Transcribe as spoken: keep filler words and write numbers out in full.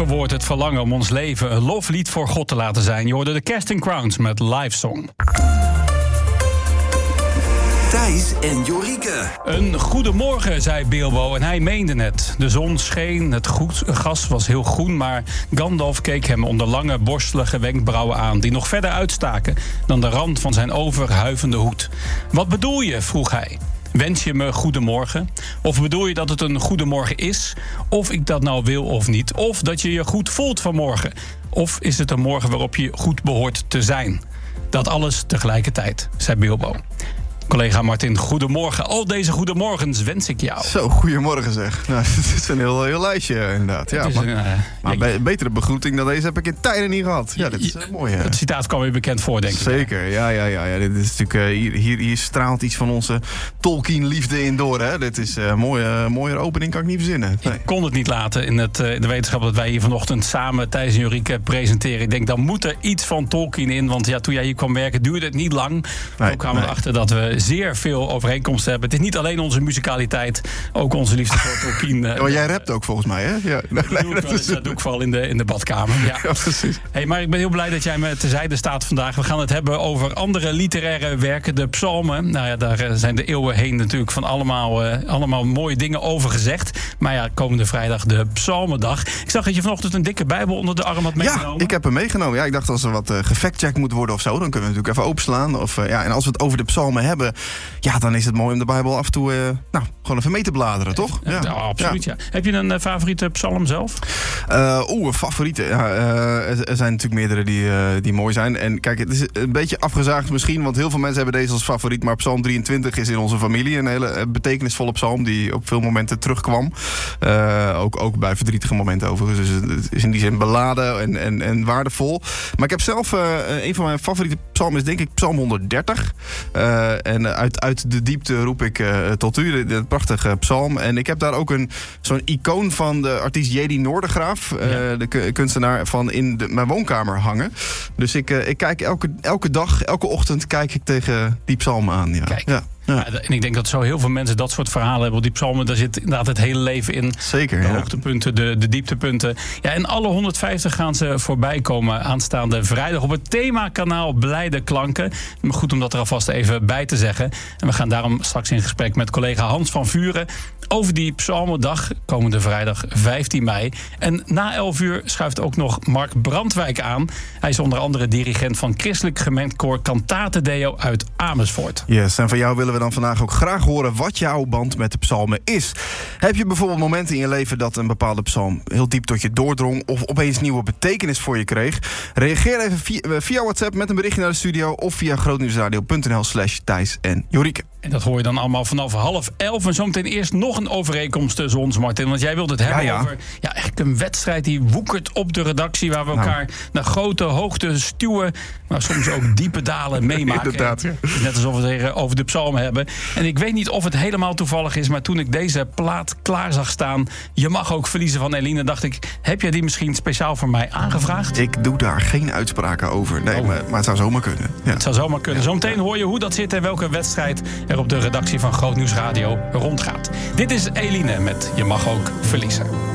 verwoordt het verlangen om ons leven een loflied voor God te laten zijn. Je hoorde de Casting Crowns met Live Song. Thijs en Jorike. Een goedemorgen, zei Bilbo, en hij meende het. De zon scheen, het goed, gas was heel groen, maar Gandalf keek hem onder lange, borstelige wenkbrauwen aan, die nog verder uitstaken dan de rand van zijn overhuivende hoed. Wat bedoel je? Vroeg hij. Wens je me goedemorgen? Of bedoel je dat het een goedemorgen is? Of ik dat nou wil of niet? Of dat je je goed voelt vanmorgen? Of is het een morgen waarop je goed behoort te zijn? Dat alles tegelijkertijd, zei Bilbo. Collega Martin, goedemorgen. Al deze goedemorgens wens ik jou. Zo, goedemorgen zeg. Nou, het is een heel, heel lijstje inderdaad. Ja, is maar een, uh, maar ja, be- betere begroeting dan deze heb ik in tijden niet gehad. Ja, dit is uh, mooi. Hè? Het citaat kwam je bekend voor, denk ik. Zeker, ja, ja, ja, ja. Dit is natuurlijk, uh, hier, hier, hier straalt iets van onze Tolkien-liefde in door. Hè? Dit is een uh, mooie, uh, mooier opening, kan ik niet verzinnen. Nee. Ik kon het niet laten in, het, uh, in de wetenschap dat wij hier vanochtend samen Thijs en Jorike presenteren. Ik denk, dan moet er iets van Tolkien in. Want ja, toen jij hier kwam werken, duurde het niet lang. Nee, Toen kwamen we nee. erachter dat we zeer veel overeenkomsten hebben. Het is niet alleen onze muzikaliteit, ook onze liefde voor Tolkien. Uh, Ja, maar jij rapt ook volgens mij, hè? Ja, nee, dat, doe ik wel eens, dat doe ik vooral in de, in de badkamer. Ja. Ja, precies. Hey, maar ik ben heel blij dat jij me terzijde staat vandaag. We gaan het hebben over andere literaire werken, de psalmen. Nou ja, daar uh, zijn de eeuwen heen natuurlijk van allemaal, uh, allemaal mooie dingen over gezegd. Maar ja, komende vrijdag de psalmendag. Ik zag dat je vanochtend een dikke bijbel onder de arm had meegenomen. Ja, ik heb hem meegenomen. Ja, ik dacht als er wat uh, gefactcheckt moet worden of zo, dan kunnen we natuurlijk even openslaan. Of, uh, ja, en als we het over de psalmen hebben, ja, dan is het mooi om de Bijbel af en toe uh, nou, gewoon even mee te bladeren, toch? Ja, ja, absoluut, ja. Heb je een uh, favoriete psalm zelf? Uh, Oeh, een favoriete. Ja, uh, er, er zijn natuurlijk meerdere die, uh, die mooi zijn. En kijk, het is een beetje afgezaagd misschien, want heel veel mensen hebben deze als favoriet. Maar Psalm drieëntwintig is in onze familie een hele uh, betekenisvolle psalm die op veel momenten terugkwam. Uh, ook, ook bij verdrietige momenten overigens. Dus het is in die zin beladen en, en, en waardevol. Maar ik heb zelf, uh, een van mijn favoriete psalmen is denk ik Psalm honderddertig. Uh, en uit, uit de diepte roep ik uh, tot u, de prachtige psalm. En ik heb daar ook een zo'n icoon van de artiest J D Noordergraaf, uh, ja. de k- kunstenaar, van in de, mijn woonkamer hangen. Dus ik, uh, ik kijk elke, elke dag, elke ochtend kijk ik tegen die psalm aan. Ja. Kijk. Ja. Ja. Ja, en ik denk dat zo heel veel mensen dat soort verhalen hebben. Want die psalmen, daar zit inderdaad het hele leven in. Zeker, de ja. hoogtepunten, de, de dieptepunten. Ja, en alle honderdvijftig gaan ze voorbij komen aanstaande vrijdag op het themakanaal Blijde Klanken. Maar goed om dat er alvast even bij te zeggen. En we gaan daarom straks in gesprek met collega Hans van Vuren over die psalmendag komende vrijdag vijftien mei. En na elf uur schuift ook nog Mark Brandwijk aan. Hij is onder andere dirigent van Christelijk Gemengd Koor Cantate Deo uit Amersfoort. Yes, en van jou willen we dan vandaag ook graag horen wat jouw band met de psalmen is. Heb je bijvoorbeeld momenten in je leven dat een bepaalde psalm heel diep tot je doordrong of opeens nieuwe betekenis voor je kreeg? Reageer even via, via WhatsApp met een berichtje naar de studio of via grootnieuwsradio.nl slash Thijs en Jorike. En dat hoor je dan allemaal vanaf half elf. En zometeen eerst nog een overeenkomst tussen ons, Martin. Want jij wilde het hebben ja, ja. over ja, echt een wedstrijd die woekert op de redactie. Waar we Nou. elkaar naar grote hoogte stuwen. Maar soms ook diepe dalen meemaken. Inderdaad, ja. Net alsof we het over de psalm hebben. En ik weet niet of het helemaal toevallig is. Maar toen ik deze plaat klaar zag staan. Je mag ook verliezen van Eline. Dacht ik, heb jij die misschien speciaal voor mij aangevraagd? Ik doe daar geen uitspraken over. Nee, Oh. maar, maar het zou zomaar kunnen. Ja. Het zou zomaar kunnen. Zometeen hoor je hoe dat zit en welke wedstrijd er op de redactie van Groot Nieuws Radio rondgaat. Dit is Eline met Je mag ook verliezen.